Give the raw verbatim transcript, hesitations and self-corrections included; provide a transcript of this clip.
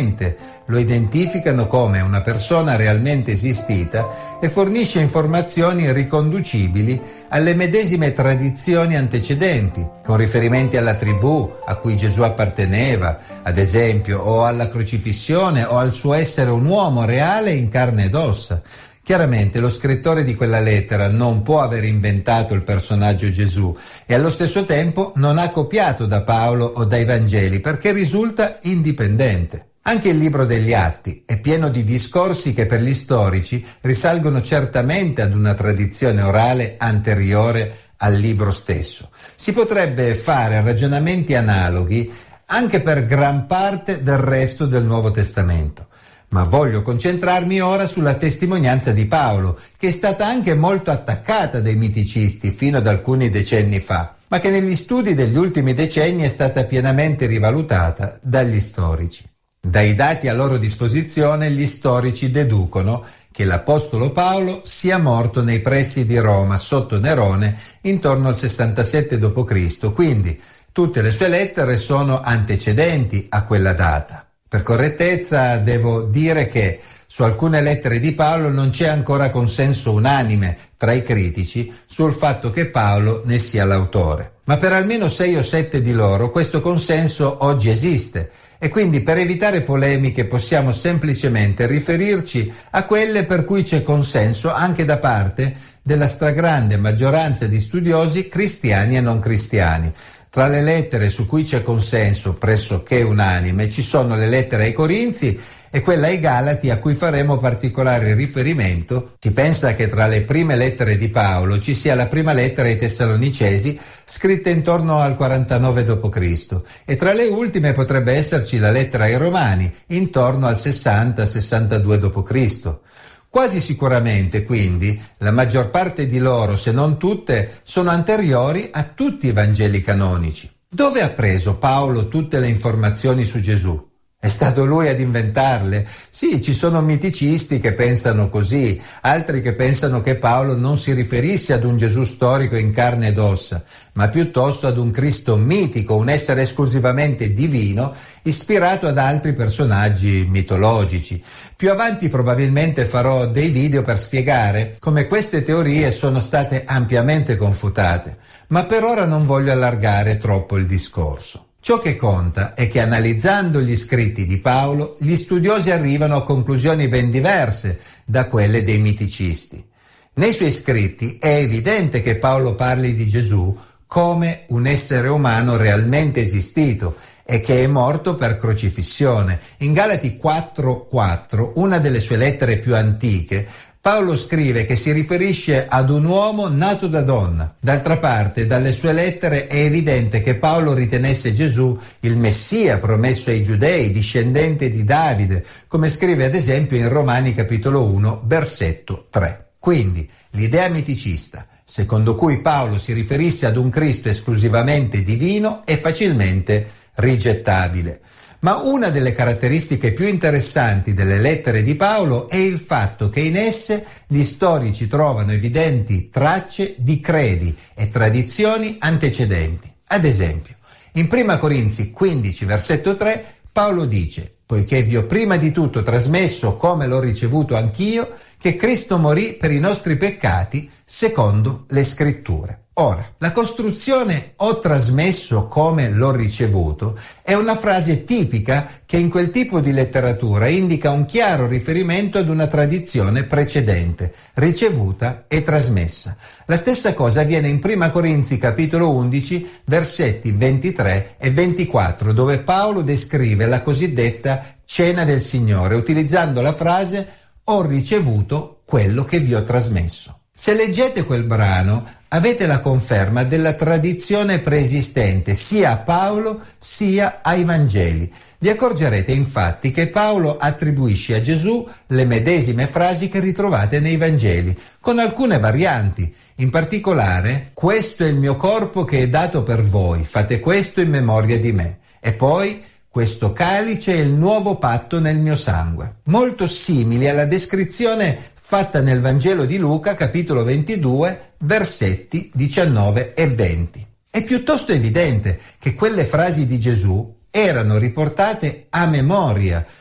chiaramente, lo identificano come una persona realmente esistita e fornisce informazioni riconducibili alle medesime tradizioni antecedenti, con riferimenti alla tribù a cui Gesù apparteneva, ad esempio, o alla crocifissione o al suo essere un uomo reale in carne ed ossa. Chiaramente lo scrittore di quella lettera non può aver inventato il personaggio Gesù e allo stesso tempo non ha copiato da Paolo o dai Vangeli perché risulta indipendente. Anche il libro degli Atti è pieno di discorsi che per gli storici risalgono certamente ad una tradizione orale anteriore al libro stesso. Si potrebbe fare ragionamenti analoghi anche per gran parte del resto del Nuovo Testamento. Ma voglio concentrarmi ora sulla testimonianza di Paolo, che è stata anche molto attaccata dai miticisti fino ad alcuni decenni fa, ma che negli studi degli ultimi decenni è stata pienamente rivalutata dagli storici. Dai dati a loro disposizione, gli storici deducono che l'Apostolo Paolo sia morto nei pressi di Roma sotto Nerone intorno al sessantasette dopo Cristo, quindi tutte le sue lettere sono antecedenti a quella data. Per correttezza devo dire che su alcune lettere di Paolo non c'è ancora consenso unanime tra i critici sul fatto che Paolo ne sia l'autore. Ma per almeno sei o sette di loro questo consenso oggi esiste e quindi per evitare polemiche possiamo semplicemente riferirci a quelle per cui c'è consenso anche da parte della stragrande maggioranza di studiosi cristiani e non cristiani. Tra le lettere su cui c'è consenso pressoché unanime ci sono le lettere ai Corinzi e quella ai Galati a cui faremo particolare riferimento. Si pensa che tra le prime lettere di Paolo ci sia la prima lettera ai Tessalonicesi scritta intorno al quarantanove dopo Cristo e tra le ultime potrebbe esserci la lettera ai Romani intorno al sessanta sessantadue dopo Cristo. Quasi sicuramente, quindi, la maggior parte di loro, se non tutte, sono anteriori a tutti i Vangeli canonici. Dove ha preso Paolo tutte le informazioni su Gesù? È stato lui ad inventarle? Sì, ci sono miticisti che pensano così, altri che pensano che Paolo non si riferisse ad un Gesù storico in carne ed ossa, ma piuttosto ad un Cristo mitico, un essere esclusivamente divino, ispirato ad altri personaggi mitologici. Più avanti probabilmente farò dei video per spiegare come queste teorie sono state ampiamente confutate, ma per ora non voglio allargare troppo il discorso. Ciò che conta è che analizzando gli scritti di Paolo, gli studiosi arrivano a conclusioni ben diverse da quelle dei miticisti. Nei suoi scritti è evidente che Paolo parli di Gesù come un essere umano realmente esistito e che è morto per crocifissione. In Galati quattro quattro, una delle sue lettere più antiche, Paolo scrive che si riferisce ad un uomo nato da donna. D'altra parte, dalle sue lettere è evidente che Paolo ritenesse Gesù il Messia promesso ai Giudei, discendente di Davide, come scrive ad esempio in Romani capitolo uno, versetto tre. Quindi, l'idea miticista, secondo cui Paolo si riferisse ad un Cristo esclusivamente divino, è facilmente rigettabile. Ma una delle caratteristiche più interessanti delle lettere di Paolo è il fatto che in esse gli storici trovano evidenti tracce di credi e tradizioni antecedenti. Ad esempio, in prima Corinzi quindici, versetto tre, Paolo dice: «Poiché vi ho prima di tutto trasmesso, come l'ho ricevuto anch'io, che Cristo morì per i nostri peccati secondo le Scritture». Ora, la costruzione «ho trasmesso come l'ho ricevuto» è una frase tipica che in quel tipo di letteratura indica un chiaro riferimento ad una tradizione precedente, ricevuta e trasmessa. La stessa cosa avviene in prima Corinzi capitolo undici, versetti ventitré e ventiquattro, dove Paolo descrive la cosiddetta Cena del Signore, utilizzando la frase «ho ricevuto quello che vi ho trasmesso». Se leggete quel brano, avete la conferma della tradizione preesistente sia a Paolo sia ai Vangeli. Vi accorgerete infatti che Paolo attribuisce a Gesù le medesime frasi che ritrovate nei Vangeli, con alcune varianti. In particolare, «questo è il mio corpo che è dato per voi, fate questo in memoria di me». E poi «questo calice è il nuovo patto nel mio sangue». Molto simili alla descrizione fatta nel Vangelo di Luca, capitolo ventidue, versetti diciannove e venti. È piuttosto evidente che quelle frasi di Gesù erano riportate a memoria,